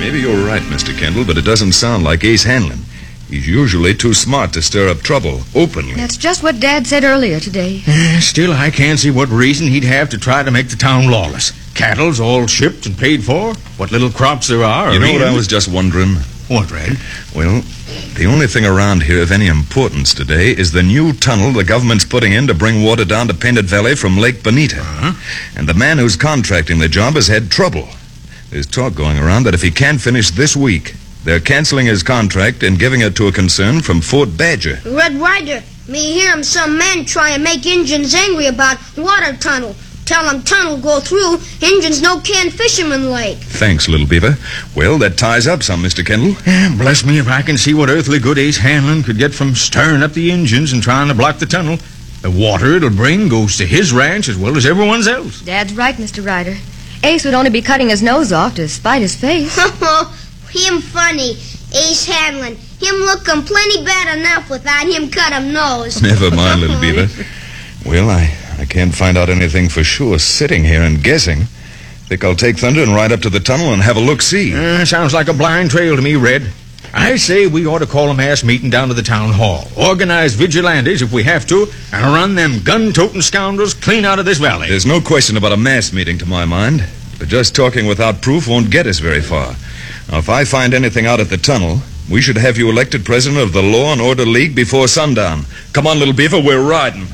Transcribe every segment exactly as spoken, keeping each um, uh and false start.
Maybe you're right, Mister Kendall, but it doesn't sound like Ace Hanlon. He's usually too smart to stir up trouble openly. That's just what Dad said earlier today. Uh, still, I can't see what reason he'd have to try to make the town lawless. Cattle's all shipped and paid for. What little crops there are. You know in. what I was just wondering? What, Red? Well, the only thing around here of any importance today is the new tunnel the government's putting in to bring water down to Painted Valley from Lake Bonita. Uh-huh. And the man who's contracting the job has had trouble. There's talk going around that if he can't finish this week, they're canceling his contract and giving it to a concern from Fort Badger. Red Ryder, me hear him some men try and make Injuns angry about water tunnel. Tell them tunnel go through, Injuns no can fisherman lake. Thanks, Little Beaver. Well, that ties up some, Mister Kendall. Yeah, bless me if I can see what earthly good Ace Hanlon could get from stirring up the engines and trying to block the tunnel. The water it'll bring goes to his ranch as well as everyone's else. Dad's right, Mister Ryder. Ace would only be cutting his nose off to spite his face. Him funny, Ace Hanlon. Him lookin' plenty bad enough without him cut him nose. Never mind, Little Beaver. Well, I, I can't find out anything for sure sitting here and guessing. Think I'll take Thunder and ride up to the tunnel and have a look-see. Uh, sounds like a blind trail to me, Red. I say we ought to call a mass meeting down to the town hall, organize vigilantes if we have to, and run them gun-toting scoundrels clean out of this valley. There's no question about a mass meeting to my mind, but just talking without proof won't get us very far. Now, if I find anything out at the tunnel, we should have you elected president of the Law and Order League before sundown. Come on, Little Beaver, we're riding.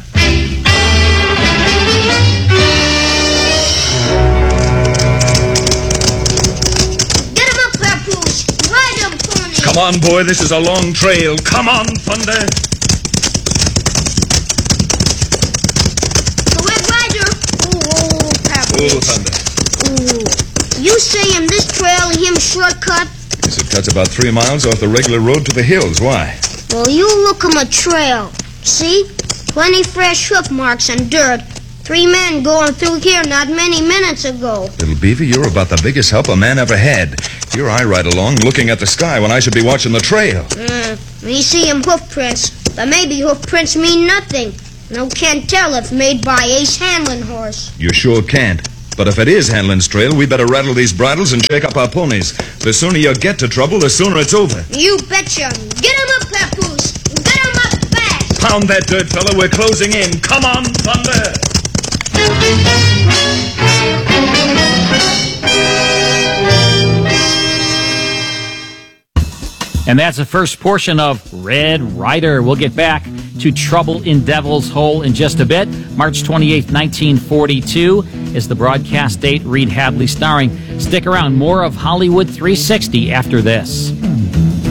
Get him up, Papoose. Ride him, pony. Come on, boy, this is a long trail. Come on, Thunder. The Red Ryder. Ooh, Papoose. Oh, Thunder. Ooh. You say him this trail and him shortcut? Yes, it cuts about three miles off the regular road to the hills. Why? Well, you look him a trail. See? Plenty fresh hoof marks and dirt. Three men going through here not many minutes ago. Little Beaver, you're about the biggest help a man ever had. Here I ride along looking at the sky when I should be watching the trail. Mm, we see him hoof prints, but maybe hoof prints mean nothing. No can't tell if made by Ace Hanlon horse. You sure can't. But if it is Hanlon's trail, we better rattle these bridles and shake up our ponies. The sooner you get to trouble, the sooner it's over. You betcha. Get him up, Papoose. Get him up fast. Pound that dirt, fella. We're closing in. Come on, Thunder. And that's the first portion of Red Ryder. We'll get back to Trouble in Devil's Hole in just a bit. March twenty-eighth, nineteen forty-two is the broadcast date. Reed Hadley starring. Stick around. More of Hollywood three sixty after this.